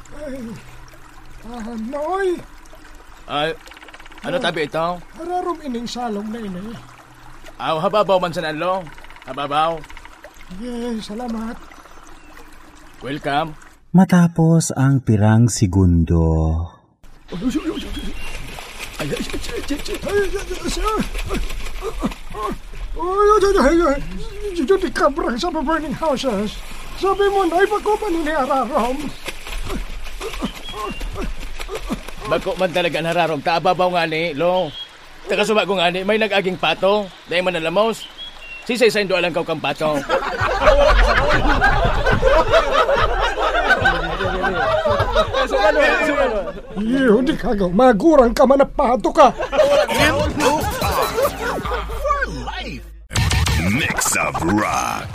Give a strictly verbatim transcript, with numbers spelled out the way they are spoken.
Ay, ah, Noy. Ay, ano tabi ito? Hararom ining salong na ini. Aw, hababaw man sa nanlo. Hababaw. Yes, salamat. Welcome. Matapos ang pirang segundo. Ay, ay, sir. Ay, ay, ay. Di kabrang sa burning houses. Sabi mo na, bako pa ni Ararom. Bako man talaga nararom. Taababaw nga ni, lo. Takasuba ko nga ni, may nag-aging pato. Dahil man nalamos. Sisay sa indo alang kaw kang pato. Iyo, di ka gaw. Magurang ka man na pato ka. Mix of rock.